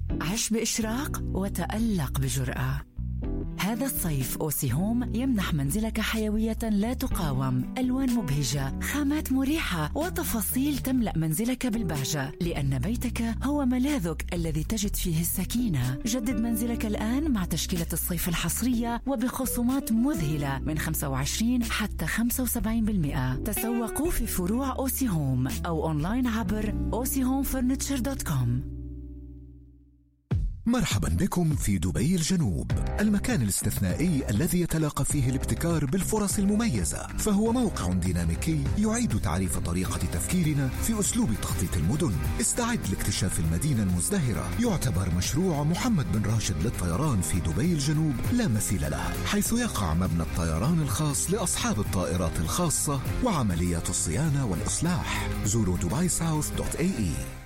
عش بإشراق وتألق بجرأة. هذا الصيف أوسي هوم يمنح منزلك حيوية لا تقاوم، ألوان مبهجة، خامات مريحة، وتفاصيل تملأ منزلك بالبهجة، لأن بيتك هو ملاذك الذي تجد فيه السكينة. جدد منزلك الآن مع تشكيلة الصيف الحصرية وبخصومات مذهلة من 25 حتى 75%. تسوقوا في فروع أوسي هوم أو أونلاين عبر osihomefurniture.com. مرحبا بكم في دبي الجنوب، المكان الاستثنائي الذي يتلاقى فيه الابتكار بالفرص المميزة. فهو موقع ديناميكي يعيد تعريف طريقة تفكيرنا في أسلوب تخطيط المدن. استعد لاكتشاف المدينة المزدهرة. يعتبر مشروع محمد بن راشد للطيران في دبي الجنوب لا مثيل له، حيث يقع مبنى الطيران الخاص لأصحاب الطائرات الخاصة وعمليات الصيانة والإصلاح. زوروا dubaisouth.ae.